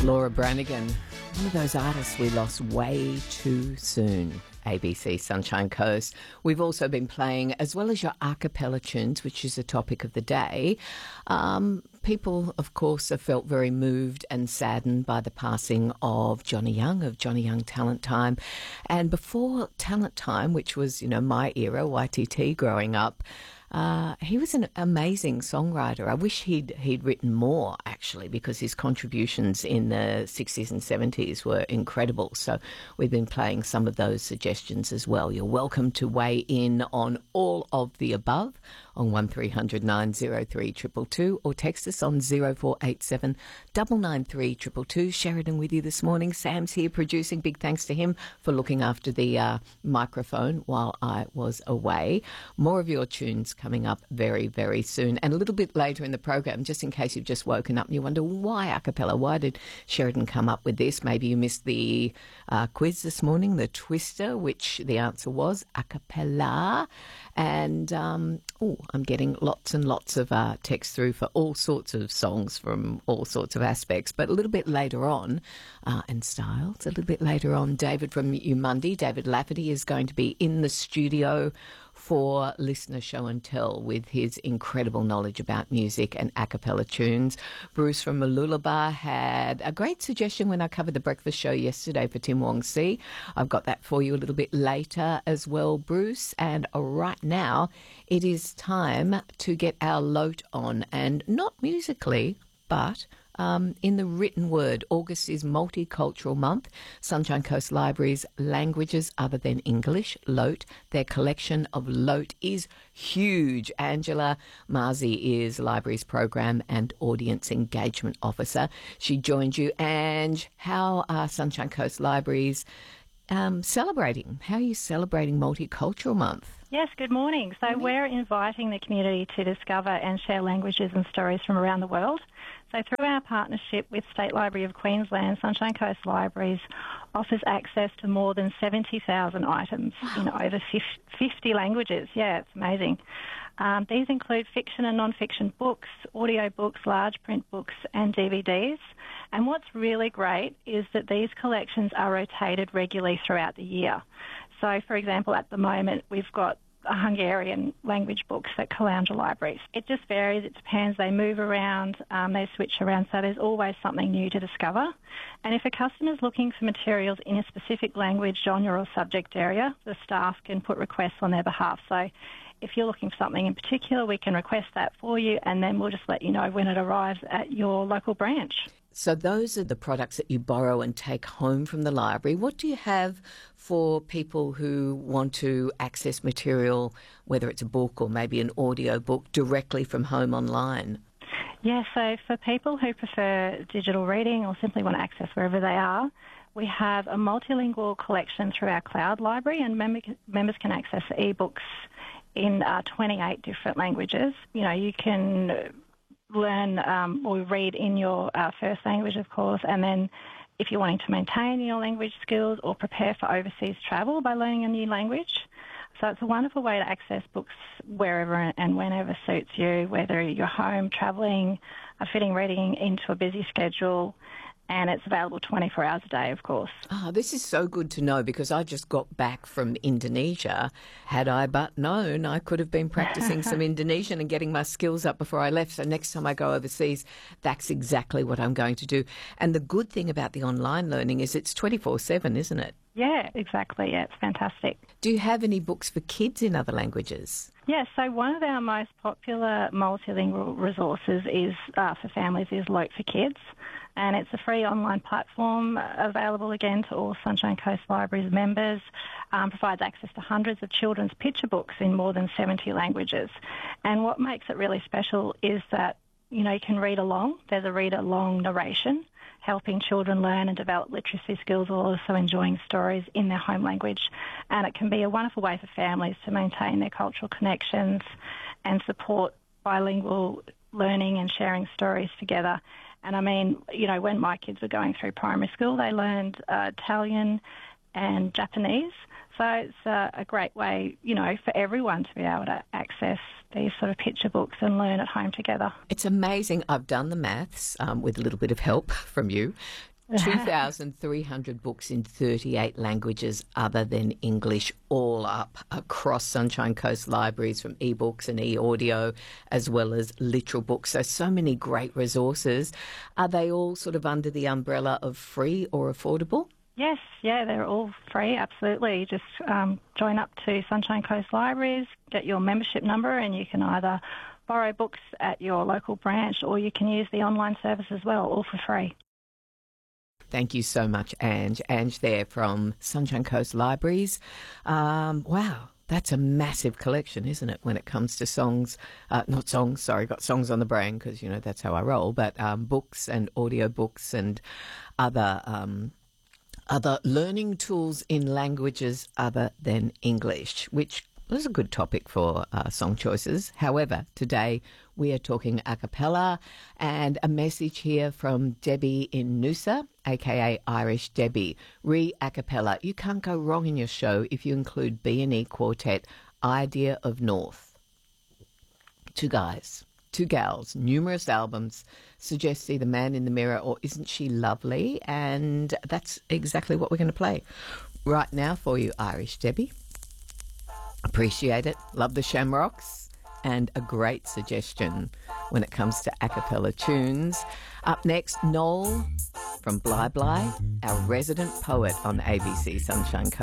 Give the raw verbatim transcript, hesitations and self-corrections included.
Laura Branigan, one of those artists we lost way too soon. A B C Sunshine Coast. We've also been playing, as well as your a cappella tunes, which is the topic of the day. Um, people, of course, have felt very moved and saddened by the passing of Johnny Young, of Johnny Young Talent Time. And before Talent Time, which was, you know, my era, Y T T growing up, Uh, he was an amazing songwriter. I wish he'd he'd written more, actually, because his contributions in the sixties and seventies were incredible. So we've been playing some of those suggestions as well. You're welcome to weigh in on all of the above on one three hundred nine oh three two two two or text us on zero four eight seven nine nine three two two two. Sheridan with you this morning. Sam's here producing. Big thanks to him for looking after the uh, microphone while I was away. More of your tunes coming up very, very soon. And a little bit later in the program, just in case you've just woken up and you wonder, why a cappella? Why did Sheridan come up with this? Maybe you missed the uh, quiz this morning, the twister, which the answer was a cappella. And, um, oh, I'm getting lots and lots of uh, text through for all sorts of songs from all sorts of aspects. But a little bit later on, uh, and styles, a little bit later on, David from Umundi, David Lafferty, is going to be in the studio for Listener Show and Tell with his incredible knowledge about music and a cappella tunes. Bruce from Mooloolaba had a great suggestion when I covered the breakfast show yesterday for Tim Wong Si. I've got that for you a little bit later as well, Bruce. And right now, it is time to get our loat on, and not musically, but Um, in the written word. August is Multicultural Month. Sunshine Coast Library's Languages Other Than English, LOTE, their collection of LOTE is huge. Angela Marzi is Library's Program and Audience Engagement Officer. She joined you. Ange, how are Sunshine Coast Libraries um, celebrating? How are you celebrating Multicultural Month? Yes, good morning. So we're inviting the community to discover and share languages and stories from around the world. So through our partnership with State Library of Queensland, Sunshine Coast Libraries offers access to more than seventy thousand items wow. in over fifty languages. Yeah, it's amazing. Um, these include fiction and non-fiction books, audio books, large print books and D V Ds. And what's really great is that these collections are rotated regularly throughout the year. So, for example, at the moment, we've got a Hungarian language books at Caloundra Libraries. It just varies. It depends. They move around. Um, they switch around. So there's always something new to discover. And if a customer's looking for materials in a specific language, genre or subject area, the staff can put requests on their behalf. So if you're looking for something in particular, we can request that for you, and then we'll just let you know when it arrives at your local branch. So those are the products that you borrow and take home from the library. What do you have for people who want to access material, whether it's a book or maybe an audio book, directly from home online? Yeah, so for people who prefer digital reading or simply want access wherever they are, we have a multilingual collection through our cloud library, and member, members can access ebooks in uh, twenty-eight different languages. You know, you can learn um, or read in your uh, first language, of course, and then if you're wanting to maintain your language skills or prepare for overseas travel by learning a new language. So it's a wonderful way to access books wherever and whenever suits you, whether you're home, travelling, uh, fitting reading into a busy schedule. And it's available twenty-four hours a day, of course. Oh, this is so good to know, because I just got back from Indonesia. Had I but known, I could have been practicing some Indonesian and getting my skills up before I left. So next time I go overseas, that's exactly what I'm going to do. And the good thing about the online learning is it's twenty-four seven, isn't it? Yeah, exactly. Yeah, it's fantastic. Do you have any books for kids in other languages? Yes, so one of our most popular multilingual resources is uh, for families is LOTE for Kids, and it's a free online platform available again to all Sunshine Coast Libraries members, um, provides access to hundreds of children's picture books in more than seventy languages. And what makes it really special is that, you know, you can read along. There's a read-along narration, helping children learn and develop literacy skills while also enjoying stories in their home language. And it can be a wonderful way for families to maintain their cultural connections and support bilingual learning and sharing stories together. And I mean, you know, when my kids were going through primary school, they learned uh, Italian and Japanese. So it's uh, a great way, you know, for everyone to be able to access these sort of picture books and learn at home together. It's amazing. I've done the maths um, with a little bit of help from you. two thousand three hundred books in thirty-eight languages other than English, all up across Sunshine Coast Libraries, from ebooks and e-audio as well as literal books. So, so many great resources. Are they all sort of under the umbrella of free or affordable? Yes, yeah, they're all free, absolutely. Just um, join up to Sunshine Coast Libraries, get your membership number, and you can either borrow books at your local branch or you can use the online service as well, all for free. Thank you so much, Ange. Ange there from Sunshine Coast Libraries. Um, wow, that's a massive collection, isn't it, when it comes to songs, uh, not songs, sorry, got songs on the brain because, you know, that's how I roll, but um, books and audio books and other um other learning tools in languages other than English, which was a good topic for uh, song choices. However, today we are talking a cappella, and a message here from Debbie in Noosa, aka Irish Debbie. Re a cappella. You can't go wrong in your show if you include B and E Quartet, Idea of North. Two guys. Two gals, numerous albums, suggests either Man in the Mirror or Isn't She Lovely? And that's exactly what we're going to play right now for you, Irish Debbie. Appreciate it. Love the Shamrocks. And a great suggestion when it comes to a cappella tunes. Up next, Noel from Bly Bly, our resident poet on A B C Sunshine Coast.